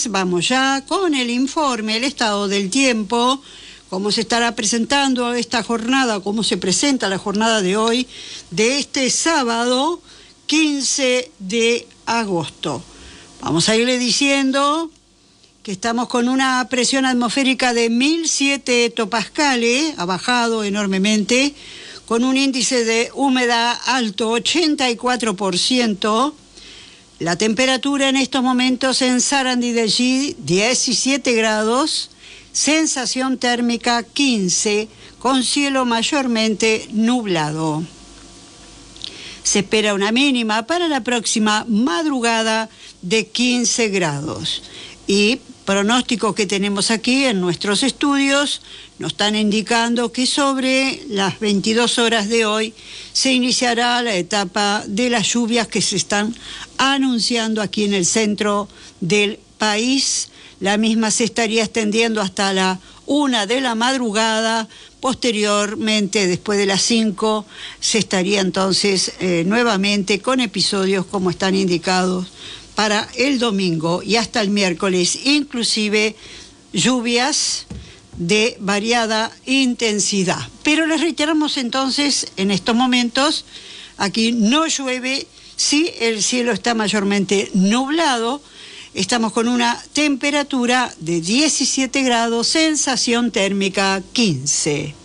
entonces vamos ya con el informe, el estado del tiempo, cómo se estará presentando esta jornada, cómo se presenta la jornada de hoy, de este sábado 15 de agosto. Vamos a irle diciendo que estamos con una presión atmosférica de 1007 hectopascales, ha bajado enormemente, con un índice de humedad alto, 84%. La temperatura en estos momentos en Sarandí de G, 17 grados, sensación térmica 15, con cielo mayormente nublado. Se espera una mínima para la próxima madrugada de 15 grados. Y pronósticos que tenemos aquí en nuestros estudios nos están indicando que sobre las 22 horas de hoy se iniciará la etapa de las lluvias que se están anunciando aquí en el centro del país. La misma se estaría extendiendo hasta la 1 de la madrugada. Posteriormente, después de las 5, se estaría entonces nuevamente con episodios como están indicados para el domingo y hasta el miércoles, inclusive lluvias de variada intensidad. Pero les reiteramos entonces, en estos momentos, aquí no llueve, sí el cielo está mayormente nublado, estamos con una temperatura de 17 grados, sensación térmica 15.